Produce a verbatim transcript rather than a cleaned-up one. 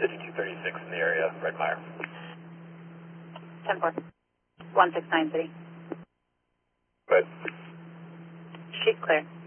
City two thirty-six in the area, Red Mire. ten four. one six nine City. Good. Sheet clear.